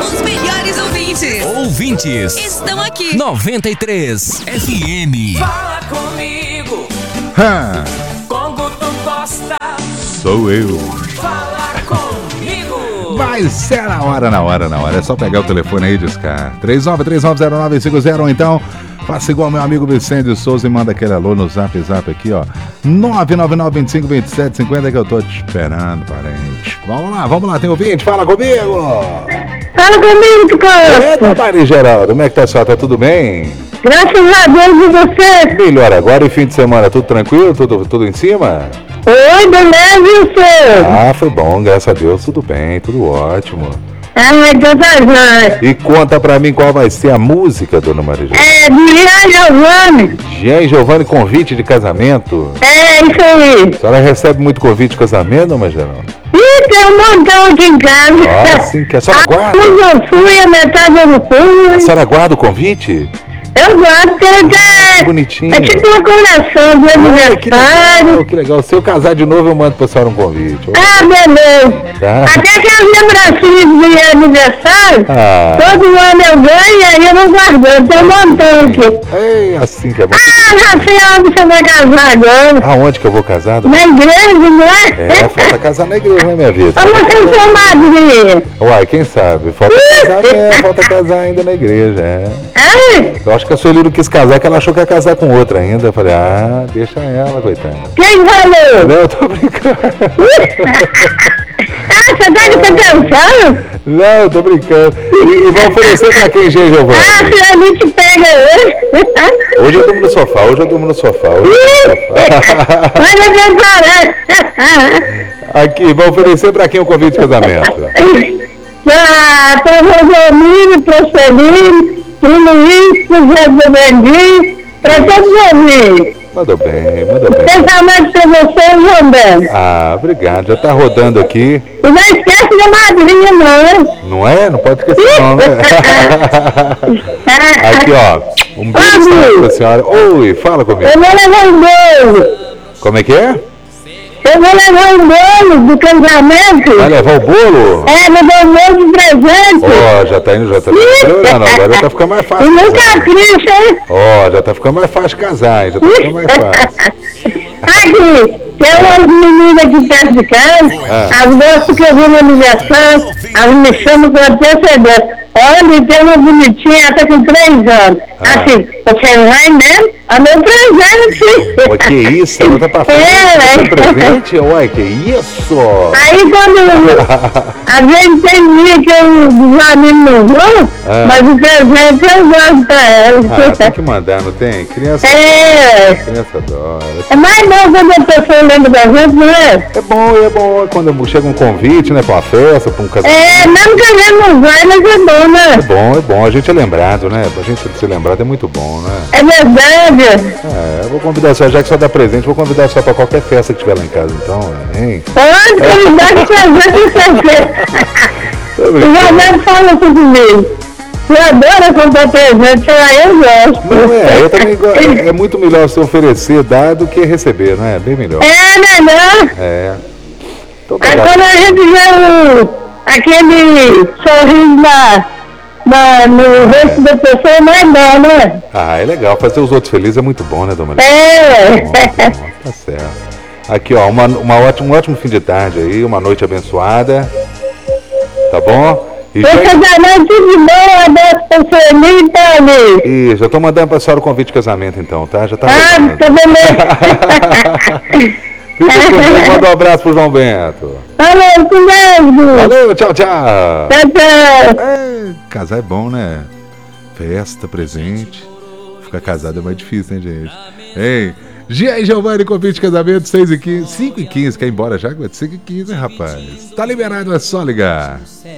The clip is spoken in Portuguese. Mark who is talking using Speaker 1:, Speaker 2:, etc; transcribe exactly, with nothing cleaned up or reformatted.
Speaker 1: Os melhores ouvintes.
Speaker 2: Ouvintes.
Speaker 1: Estão aqui.
Speaker 2: noventa e três F M.
Speaker 3: Fala comigo.
Speaker 4: Ha.
Speaker 3: Como tu gosta.
Speaker 4: Sou eu.
Speaker 3: Fala comigo.
Speaker 4: Mas é na hora, na hora, na hora. É só pegar o telefone aí e discar. três nove três nove zero nove cinco zero ou então faça igual meu amigo Vicente Souza e manda aquele alô no zap zap aqui, ó. nove nove nove vinte e cinco vinte e sete cinquenta que eu tô te esperando, parente. Vamos lá, vamos lá, tem ouvinte? Fala comigo!
Speaker 5: Fala comigo, tu
Speaker 4: Eita, Mari Geraldo, como é que tá só? Tá tudo bem?
Speaker 5: Graças a Deus e você.
Speaker 4: Melhor agora e fim de semana, tudo tranquilo? Tudo, tudo em cima?
Speaker 5: Oi, beleza, e o seu?
Speaker 4: Ah, foi bom, graças a Deus, tudo bem, tudo ótimo.
Speaker 5: Ah, mas Deus ajuda.
Speaker 4: E conta pra mim qual vai ser a música, dona Maria Geraldo.
Speaker 5: É, Jean Giovanni.
Speaker 4: Jean e Giovanni, convite de casamento.
Speaker 5: É, isso aí.
Speaker 4: A senhora recebe muito convite de casamento, dona Maria Geraldo?
Speaker 5: Ih, tem um montão aqui em casa.
Speaker 4: Ah, sim, que a senhora guarda.
Speaker 5: Alguns eu fui, a metade eu não
Speaker 4: A
Speaker 5: fui.
Speaker 4: senhora guarda o convite?
Speaker 5: Eu gosto, porque é,
Speaker 4: Bonitinho.
Speaker 5: é tipo uma coleção de
Speaker 4: Ah, que
Speaker 5: aniversário.
Speaker 4: legal, que legal. Se eu casar de novo, eu mando pra senhora um convite.
Speaker 5: Ah, beleza.
Speaker 4: Tá.
Speaker 5: Até aquelas lembrancinhas de aniversário,
Speaker 4: Ah,
Speaker 5: todo ano eu ganho e aí eu não guardo, tem um montão aqui.
Speaker 4: é assim que é bom.
Speaker 5: Ah, já sei onde você vai casar agora.
Speaker 4: Aonde que eu vou casar? dona-
Speaker 5: Na igreja, não é?
Speaker 4: É, falta casar na igreja, né, minha vida?
Speaker 5: Ou você não tem madrinha?
Speaker 4: Uai, quem sabe? Falta casar, é, falta casar ainda na igreja, é.
Speaker 5: Ai,
Speaker 4: Eu acho que a Sueli não quis casar, que ela achou que ia casar com outra ainda. Eu falei, ah, deixa ela, coitada.
Speaker 5: quem falou?
Speaker 4: Não, eu tô brincando.
Speaker 5: Ah, você tá de pensando?
Speaker 4: Não, eu tô brincando. E, e vai oferecer pra quem, Jean
Speaker 5: Ah,
Speaker 4: Giovanni?
Speaker 5: se a gente pega hoje.
Speaker 4: Hoje eu durmo no sofá, hoje eu durmo no sofá. Hoje eu durmo no sofá.
Speaker 5: Olha bem parar.
Speaker 4: Aqui, vai oferecer pra quem o convite de casamento?
Speaker 5: Ah, para o Rosemiro, para o Celino, para o Luiz, para o Zé do Bandinho, para todos os amigos.
Speaker 4: Mandou bem, mandou bem.
Speaker 5: Pensamento para você, João Bento.
Speaker 4: Ah, obrigado. Já tá rodando aqui.
Speaker 5: E não esquece da madrinha, não.
Speaker 4: Não é? Não pode esquecer não, né? Aqui, ó. Um beijo pra senhora. Oi, fala comigo.
Speaker 5: Eu vou levar um bolo.
Speaker 4: Como é que é?
Speaker 5: Eu vou levar um bolo do casamento.
Speaker 4: Vai levar o bolo?
Speaker 5: É, me deu um bolo de presente.
Speaker 4: Ó, já tá indo, já tá melhorando. Agora tá ficando mais
Speaker 5: E
Speaker 4: fácil.
Speaker 5: nunca
Speaker 4: casar.
Speaker 5: triste, hein?
Speaker 4: Ó, já tá ficando mais fácil casar, hein? Já tá ficando mais fácil.
Speaker 5: Aqui, tem umas meninas aqui perto de casa,
Speaker 4: Ah.
Speaker 5: as moças que eu vi no aniversário, elas me chamam com antecedência. Olha, tem uma bonitinha, ela tá com três anos.
Speaker 4: Ah.
Speaker 5: Assim, você vai mesmo? A meu presente.
Speaker 4: Ué, que isso? Ela tá pra frente.
Speaker 5: É,
Speaker 4: Tá presente? Uai, que isso?
Speaker 5: Aí quando, às vezes tem dia que eu, os amigos não vão,
Speaker 4: Ah.
Speaker 5: mas o presente eu gosto pra ela.
Speaker 4: Ah, tem que mandar, não tem? Criança,
Speaker 5: É,
Speaker 4: criança adora.
Speaker 5: é mais bom quando a pessoa lembra da gente, não é?
Speaker 4: É bom, é bom quando chega um convite, né, pra uma festa, pra um casamento.
Speaker 5: É, mesmo que a gente não vai, mas é bom,
Speaker 4: É
Speaker 5: né?
Speaker 4: bom, é bom. A gente é lembrado, né? A gente ser lembrado é muito bom, né?
Speaker 5: É verdade.
Speaker 4: É, eu vou convidar só, já que só dá presente, vou convidar só pra qualquer festa que tiver lá em casa, então, hein?
Speaker 5: Pode convidar que presente com certeza. O Roberto fala assim comigo. Eu adoro comprar presente, aí eu gosto.
Speaker 4: Não é, eu também gosto. É muito melhor você oferecer, dar do que receber, não é? Bem melhor.
Speaker 5: É melhor.
Speaker 4: É. Então,
Speaker 5: Aí
Speaker 4: tá
Speaker 5: quando a gente vê o, aquele sorriso na, na, no rosto da pessoa, é mais bom, né?
Speaker 4: Ah, é legal. Fazer os outros felizes é muito bom, né, Dona Maria?
Speaker 5: É.
Speaker 4: Bom, tá bom, tá certo. Aqui, ó, uma, uma ótima, um ótimo fim de tarde aí, uma noite abençoada. Tá bom? E
Speaker 5: Seu
Speaker 4: já,
Speaker 5: casamento tudo de bom, abraço pra você, amigo, tá ali.
Speaker 4: e já tô mandando pra senhora o convite de casamento, então, tá? Já tá
Speaker 5: Ah,
Speaker 4: rodando.
Speaker 5: tá beleza.
Speaker 4: Fica com Deus, manda um abraço pro João Bento.
Speaker 5: Valeu, com Deus.
Speaker 4: Valeu, tchau, tchau.
Speaker 5: Tchau, tchau.
Speaker 4: É, casar é bom, né? Festa, presente. Ficar casado é mais difícil, né, gente? Ei, Gia e Giovanni, convite de casamento, seis e quinze, cinco e quinze, quer ir embora já? cinco e quinze, hein, rapaz? Tá liberado, é só ligar.